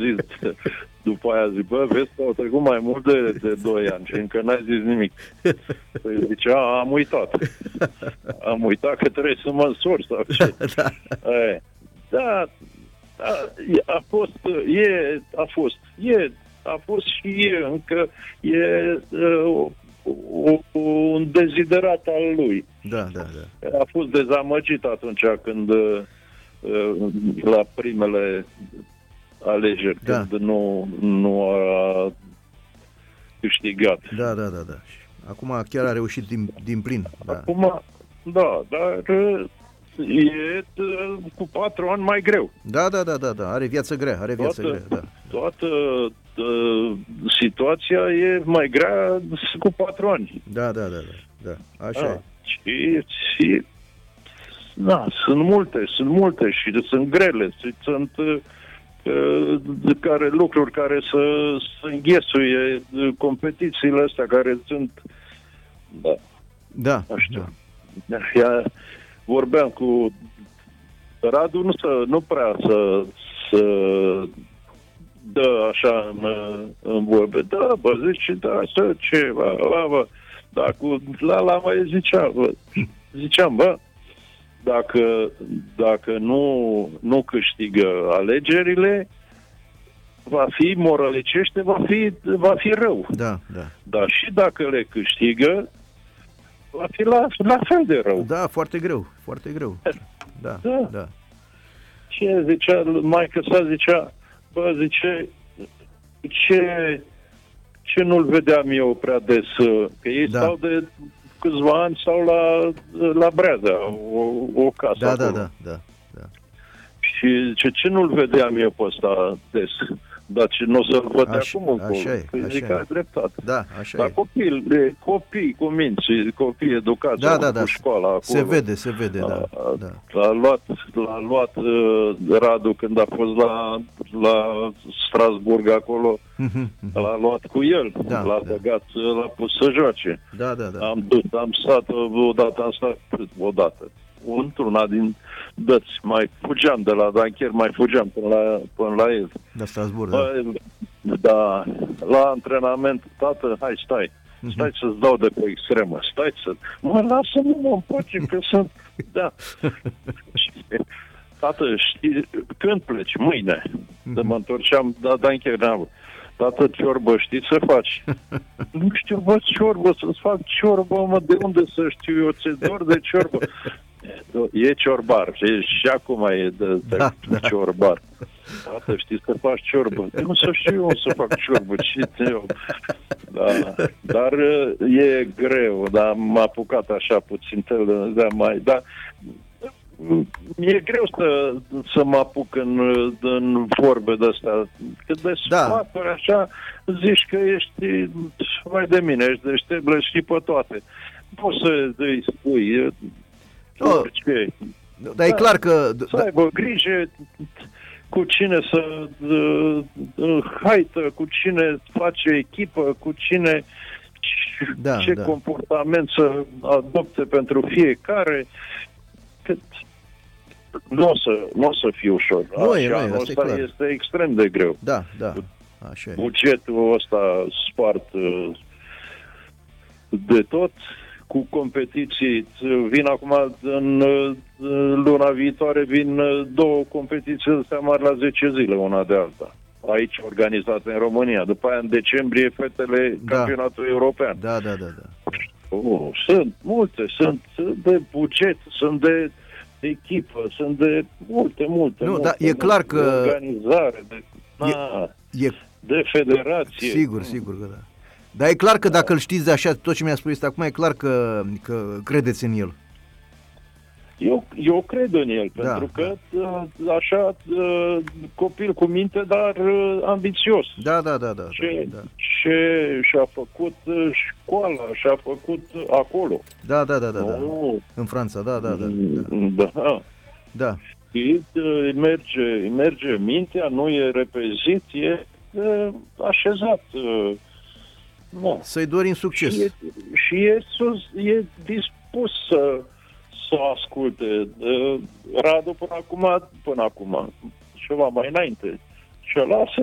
zis, după aia zic, bă, vezi că au trecut mai mult de 2 ani și încă n-ai zis nimic. Păi zice, am uitat. Am uitat că trebuie să mă însori sau ce. Da, a fost și e încă un deziderat al lui. Da. A fost dezamăgit atunci când la primele alegeri, când nu a câștigat. Da. Acum chiar a reușit din plin. Acum, dar e cu 4 ani mai greu. Da. Are viață grea. Toată situația e mai grea cu 4 ani. Da. Așa e. Și sunt multe și sunt grele. Sunt lucruri care să înghesuie competițiile astea care sunt... Da. Vorbeam cu Radu, nu prea să dă așa în vorbe. Da, zice, ceva, dar cu Lala mai ziceam, dacă nu câștigă alegerile, va fi moralicește, va fi rău. Da. Dar și dacă le câștigă, va fi la fel de rău. Da, foarte greu. Da. Ce zicea, maică sa zicea, ce nu-l vedeam eu prea des, că ei stau de câțiva ani sau la Breazea, o casă. Da. Și ce nu-l vedeam eu pe ăsta des. Dar ce nu o să-l văd de acum încolo. Păi zic că ai dreptate. Da, așa dar e. Copii cu minți, copii educați cu școala acolo. Se vede, da. L-a luat Radu când a fost la Strasburg acolo, l-a luat cu el, l-a băgat, l-a pus să joace. Da. Am stat odată, într-una din dăți, mai fugeam de la Dancher, până la el. La Strasburg, da. La antrenament, tată, hai, stai să-ți dau de pe extremă, lasă-mă în pace, că sunt... Da. Tată, știi, când pleci? Mâine. Să mă întorceam, Dancher n-am. Tată, ciorbă, știi să faci? Nu știu, ciorbă, să-ți fac ciorbă, de unde să știu eu, ți-e dor de ciorbă? E ciorbar, și acum e de ciorbar. Tată, știi să faci ciorbă? Nu să știu eu să fac ciorbă, dar e greu, dar m-a apucat așa puțin, mi-e greu să mă apuc în vorbe de-astea. Că de sfaturi așa zici că ești, vai de mine, ești deștept, le știi pe toate. Poți să îi spui orice. Dar e clar că... Să aibă grijă cu cine să haită, cu cine face echipă, cu cine ce comportament să adopte pentru fiecare. Nu o să fie ușor. Asta este extrem de greu. Da, așa e. Bugetul ăsta spart de tot, cu competiții. Vin acum, în luna viitoare, vin 2 competiții astea mari la 10 zile, una de alta. Aici, organizate în România. După aia, în decembrie, fetele campionatul european. Da. Sunt multe, sunt de buget, sunt de echipă, sunt de multe. Dar e clar că... De organizare, de federație. Sigur că da. Dar e clar că dacă îl știți de așa, tot ce mi-a spus acum, e clar că credeți în el. Eu cred în el, pentru că așa, copil cu minte, dar ambițios. Da. Ce și-a făcut școala, și-a făcut acolo. Da. În Franța, da. Și merge mintea, nu e repezit, e așezat. Să-i dorim succes. Și e dispus să asculte. Radu până acum, ceva mai înainte. Și lasă